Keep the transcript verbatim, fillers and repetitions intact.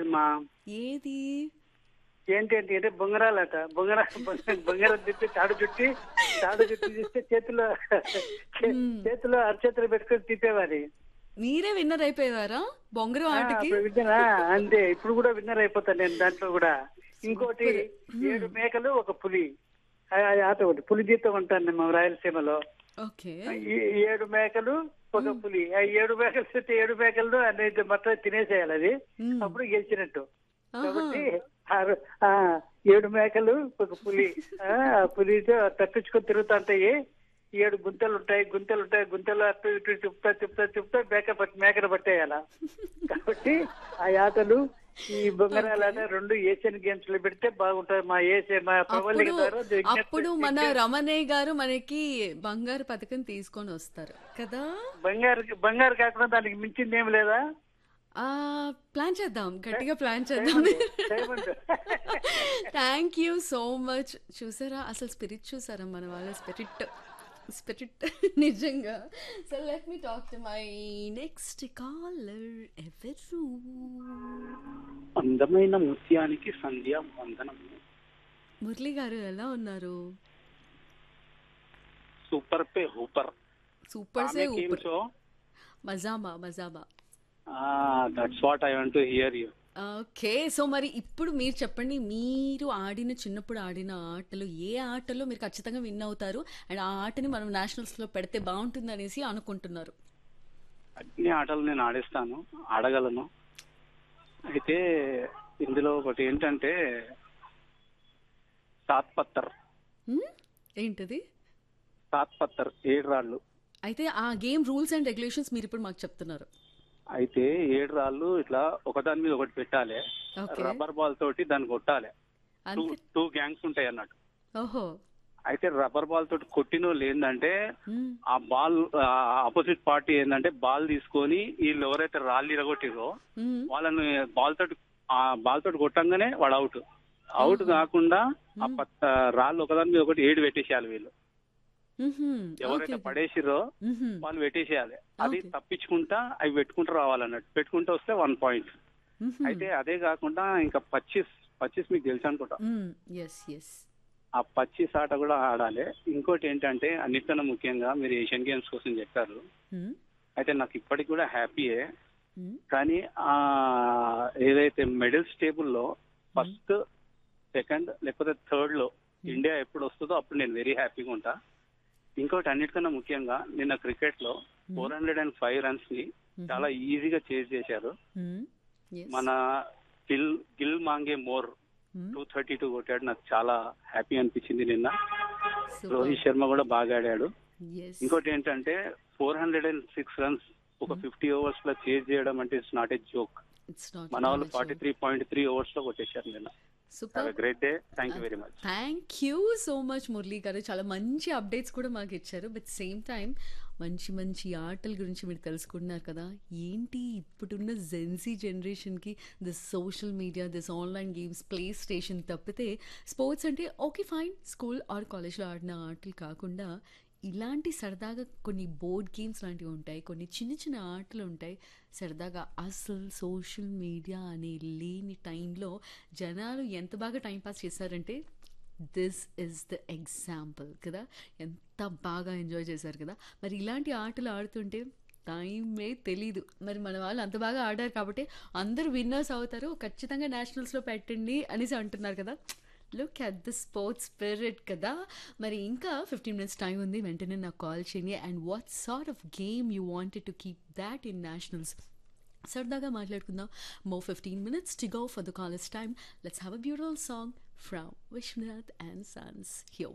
మా ఏది? ఏంటంటే అంటే బొంగరాలట బొంగరా బొంగరం తిప్పి తాడు చుట్టి తాడు చుట్టి తీస్తే చేతిలో చే- మ్మ్. చేతిలో అరచేతులు పెట్టుకొని తిప్పేవారి. మీరే విన్నర్ అయిపోయేవారా బొంగరం ఆ, ఆటకి? అప్పుడు విన్నరా అంతే. ఇప్పుడు కూడా విన్నర్ అయిపోతాను నేను దాంట్లో కూడా. ఇంకోటి సూపర్. ఏడు మేకలు ఒక పులి, ఆ ఆ ఆట ఒకటి పులి జీతం అంటాను నేను మా రాయలసీమలో. ఓకే. ఈ ఏడు మేకలు ఒక పులి, ఆ ఏడు మేకలు చూస్తే ఏడు మేకలు అనేది మొత్తం తినేసేయాలి అది, మ్మ్. అప్పుడు గెలిచినట్టు. ఆహా. కాబట్టి ఆరు- ఆ ఏడు మేకలు ఒక పులి, ఆ ఆ పులితో తప్పించుకొని తిరుగుతుంటాయి. ఏడు గుంతలు ఉంటాయి గుంతలు ఉంటాయి గుంతలు అటు ఇటు తిప్పుతా తిప్పుతా తిప్పుతా మేక పట్టి మేకను పట్టేయాల. కాబట్టి ఆ ఆటలు ఈ బొంగరాల ఆట రెండు ఏషియన్ గేమ్స్ లో పెడితే బాగుంటుంది. మా ఏషియన్ మా ప్రబలిక అప్పుడు ద్వారా విజ్ఞప్తి- అప్పుడు మన రమణయ్య గారు మనకి బంగారు పథకం తీసుకొని వస్తారు కదా. బంగారు బంగారు కాకుండా దానికి మించింది ఏం లేదా? ఆ ప్లాన్ చేద్దాం, గట్టిగా ప్లాన్ చేద్దాం. చేయమంటు చేయమంటు థ్యాంక్ యూ సో మచ్. చూసారా అసలు స్పిరిట్, చూసారా మన వాళ్ళ స్పిరిట్ స్పిరిట్ నిజంగా. So let me talk to my next caller. ఎవరు? అందమైన ముత్యానికి సంధ్యా వందనం. మురళి గారు ఎలా ఉన్నారు? Super pay Hooper. సూపర్ సే ఆమె ఊపర్. So మజామా మజామా. That's what I want to hear you. Okay. So మరి ఇప్పుడు మీరు చెప్పండి, మీరు ఆడిన చిన్నప్పుడు ఆడిన ఆటలు ఏ ఆటలో మీరు ఖచ్చితంగా విన్ అవుతారు అండ్ ఆ ఆటని మనం నేషనల్స్ లో పెడితే బాగుంటుంది అనేసి అనుకుంటున్నారు? అన్ని ఆటలు నేను ఆడిస్తాను, ఆడగలను. అయితే ఇందులో ఒకటి ఏంటంటే సాత్ పత్తర్. హ్మ్? ఏంటది? సాత్ పత్తర్ ఏడు రాళ్ళు. అయితే ఆ గేమ్ రూల్స్ అండ్ రెగ్యులేషన్స్ మీరు ఇప్పుడు మాకు చెప్తున్నారు. అయితే ఏడు రాళ్ళు ఇట్లా ఒకదాని మీద ఒకటి పెట్టాలి, ఓకే. రబ్బర్ బాల్ తోటి దాన్ని కొట్టాలి. టూ అంతే. టూ గ్యాంగ్స్ ఉంటాయి అన్నట్టు. ఓహో. అయితే రబ్బర్ బాల్ తోటి కొట్టిన వాళ్ళు ఏంటంటే హ్మ్. ఆ బాల్ ఆపోజిట్ పార్టీ ఏంటంటే బాల్ తీసుకొని వీళ్ళు ఎవరైతే రాళ్ళు ఇరగొట్టిరో హ్మ్. వాళ్ళని బాల్ తోటి ఆ బాల్ తోటి కొట్టంగానే వాడు అవుట్. అవుట్ ఓహో. కాకుండా ఆ హ్మ్. పత్త రాళ్ళు ఒకదాని మీద ఒకటి ఏడు పెట్టేసేయాలి. వీళ్ళు మ్మ్హ్మ్. ఓకే ఎవరైతే ఓకే. పడేసిరో మ్మ్హ్మ్. వాళ్ళు పెట్టేసేయాలి. అది ఓకే. తప్పించుకుంటా అవి పెట్టుకుంటూ రావాలన్నట్టు. పెట్టుకుంటూ వస్తే వన్ పాయింట్. మ్మ్హ్మ్. అయితే అదే కాకుండా ఇంకా పచ్చిస్ పచ్చిస్ మీకు తెలుసు అనుకుంటా. మ్మ్. Yes yes. ఆ పచ్చిస్ ఆట కూడా ఆడాలి. ఇంకోటి ఏంటంటే అన్నిటికన్నా ముఖ్యంగా మీరు ఏషియన్ గేమ్స్ కోసం చెప్పారు. హ్మ్. అయితే నాకు ఇప్పటికి కూడా హ్యాపీయే. హ్మ్. కానీ ఆ ఏదైతే మెడల్స్ టేబుల్లో ఫస్ట్, సెకండ్ లేకపోతే థర్డ్ లో ఇండియా ఎప్పుడు వస్తుందో అప్పుడు నేను వెరీ హ్యాపీగా ఉంటా. ఇంకోటి అన్నిటికన్నా ముఖ్యంగా నిన్న క్రికెట్ లో four hundred and five runs ని చాలా ఈజీగా చేజ్ చేశారు. హ్మ్. ఎస్. మన గిల్ గిల్ మాంగే మోర్ హ్మ్. టూ థర్టీ టూ కొట్టాడు. నాకు చాలా హ్యాపీ అనిపించింది నిన్న. సూపర్. రోహిత్ శర్మ కూడా బాగా ఆడాడు. ఎస్. ఇంకోటి ఏంటంటే four hundred and six runs ఒక ఫిఫ్టీ ఓవర్స్ లో చేజ్ చేయడం అంటే it's not a joke. It's not మన వాళ్ళు forty three point three overs లో కొట్టేశారు నిన్న. Super. Great day. Thank you very much. Thank you so much Murali గారు. చాలా మంచి అప్డేట్స్ కూడా మాకు ఇచ్చారు. బట్ సేమ్ టైం మంచి మంచి ఆటల గురించి మీరు తెలుసుకుంటున్నారు కదా. ఏంటి ఇప్పుడున్న జెన్సీ జనరేషన్కి this social media, this online games, play station తప్పితే స్పోర్ట్స్ అంటే ఓకే ఫైన్, స్కూల్ ఆర్ కాలేజ్లో ఆడిన ఆటలు కాకుండా ఇలాంటి సరదాగా కొన్ని బోర్డ్ గేమ్స్ లాంటివి ఉంటాయి, కొన్ని చిన్న చిన్న ఆటలు ఉంటాయి సరదాగా. అసలు సోషల్ మీడియా అనే లేని టైంలో జనాలు ఎంత బాగా టైంపాస్ చేశారంటే దిస్ ఇస్ ద ఎగ్జాంపుల్ కదా. ఎంత బాగా ఎంజాయ్ చేశారు కదా. మరి ఇలాంటి ఆటలు ఆడుతుంటే టైమే తెలీదు. మరి మన వాళ్ళు అంత బాగా ఆడారు కాబట్టి అందరూ విన్నర్స్ అవుతారు, ఖచ్చితంగా నేషనల్స్లో పెట్టండి అనేసి అంటున్నారు కదా. Look at the sports spirit కదా. మరి ఇంకా ఫిఫ్టీన్ మినిట్స్ టైం ఉంది, వెంటనే నాకు కాల్ చేయండి. And what sort of game you wanted to keep that in nationals సరదాగా మాట్లాడుకుందాం. మో fifteen minutes to go for the college time. Let's have a beautiful song from Vishwanath and Sons. Here